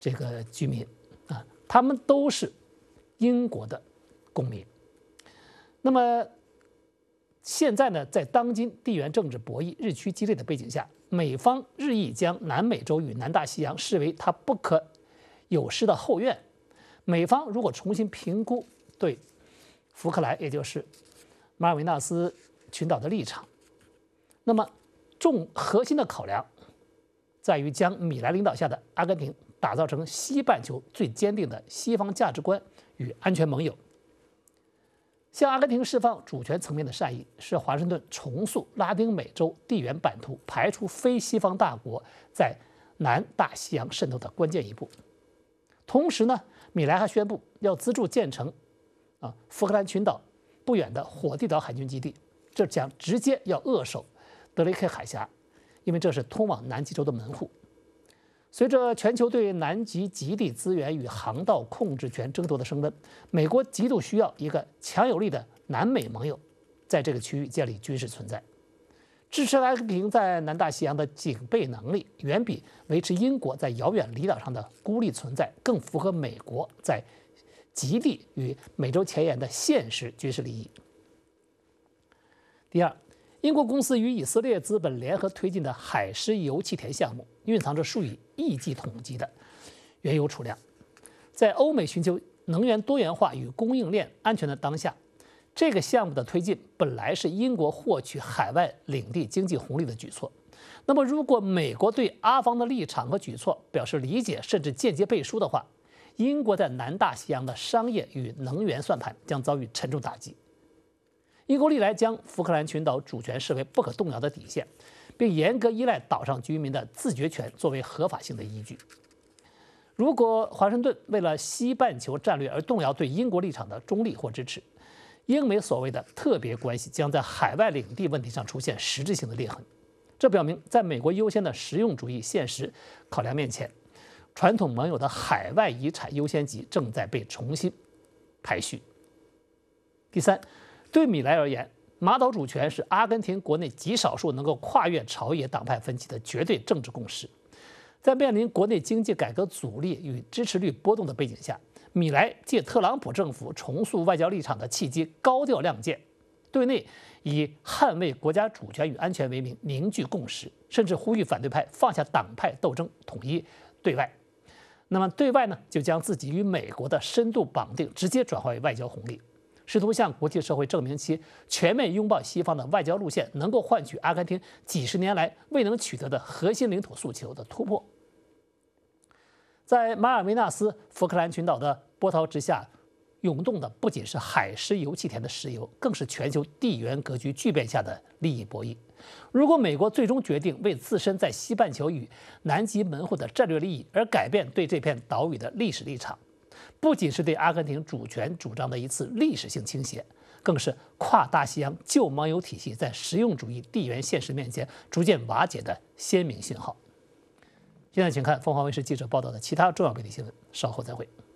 这个居民啊，他们都是英国的公民。那么现在呢，在当今地缘政治博弈日趋激烈的背景下，美方日益将南美洲与南大西洋视为它不可有失的后院。美方如果重新评估对福克兰，也就是马尔维纳斯群岛的立场，那么核心的考量在于将米莱领导下的阿根廷打造成西半球最坚定的西方价值观与安全盟友。向阿根廷释放主权层面的善意，是华盛顿重塑拉丁美洲地缘版图、排除非西方大国在南大西洋渗透的关键一步。同时呢，米莱还宣布要资助建成福克兰群岛不远的火地岛海军基地，这将直接要扼守德雷克海峡，因为这是通往南极洲的门户。随着全球对南极极地资源与航道控制权争夺的升温，美国极度需要一个强有力的南美盟友，在这个区域建立军事存在。支持阿根廷在南大西洋的警备能力，远比维持英国在遥远离岛上的孤立存在更符合美国在极地与美洲前沿的现实军事利益。第二，英国公司与以色列资本联合推进的海狮油气田项目，蕴藏着数以亿计统计的原油储量。在欧美寻求能源多元化与供应链安全的当下，这个项目的推进本来是英国获取海外领地经济红利的举措。那么，如果美国对阿方的立场和举措表示理解，甚至间接背书的话，英国在南大西洋的商业与能源算盘将遭遇沉重打击。英国历来将福克兰群岛主权视为不可动摇的底线，并严格依赖岛上居民的自决权作为合法性的依据。如果华盛顿为了西半球战略而动摇对英国立场的中立或支持，英美所谓的特别关系将在海外领地问题上出现实质性的裂痕。这表明，在美国优先的实用主义现实考量面前，传统盟友的海外遗产优先级正在被重新排序。第三，对米莱而言，马岛主权是阿根廷国内极少数能够跨越朝野党派分歧的绝对政治共识。在面临国内经济改革阻力与支持率波动的背景下，米莱借特朗普政府重塑外交立场的契机高调亮剑，对内以捍卫国家主权与安全为名凝聚共识，甚至呼吁反对派放下党派斗争，统一对外。那么对外呢，就将自己与美国的深度绑定直接转化为外交红利，试图向国际社会证明其全面拥抱西方的外交路线能够换取阿根廷几十年来未能取得的核心领土诉求的突破。在马尔维纳斯福克兰群岛的波涛之下，涌动的不仅是海狮油气田的石油，更是全球地缘格局巨变下的利益博弈。如果美国最终决定为自身在西半球与南极门户的战略利益而改变对这片岛屿的历史立场，不仅是对阿根廷主权主张的一次历史性倾斜，更是跨大西洋旧盟友体系在实用主义地缘现实面前逐渐瓦解的鲜明信号。现在请看凤凰卫视记者报道的其他重要媒体新闻，稍后再会。